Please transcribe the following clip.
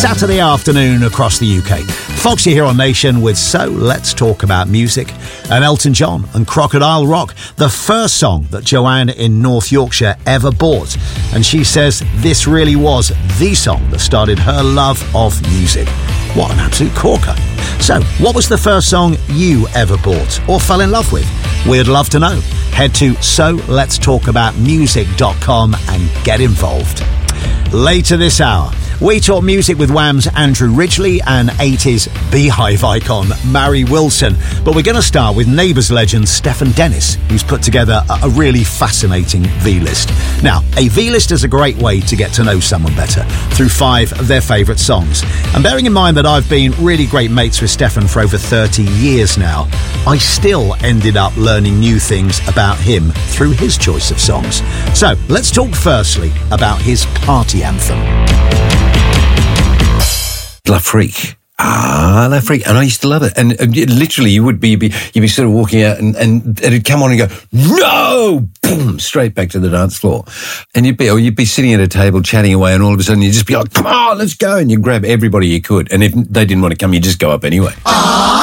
Saturday afternoon across the UK. Foxy here on Nation with So Let's Talk About Music and Elton John and Crocodile Rock, the first song that Joanne in North Yorkshire ever bought. And she says this really was the song that started her love of music. What an absolute corker. So, what was the first song you ever bought or fell in love with? We'd love to know. Head to soletstalkaboutmusic.com and get involved. Later this hour, we talk music with Wham's Andrew Ridgeley and 80s Beehive icon Mary Wilson. But we're going to start with Neighbours legend Stephen Dennis, who's put together a really fascinating V-list. Now, a V-list is a great way to get to know someone better through 5 of their favourite songs. And bearing in mind that I've been really great mates with Stephen for over 30 years now, I still ended up learning new things about him through his choice of songs. So, let's talk firstly about his party anthem. La Freak. La Freak. And I used to love it. And literally you'd be sort of walking out and it'd come on and go, no! Boom! Straight back to the dance floor. And you'd be sitting at a table chatting away and all of a sudden you'd just be like, come on, let's go. And you'd grab everybody you could. And if they didn't want to come, you'd just go up anyway.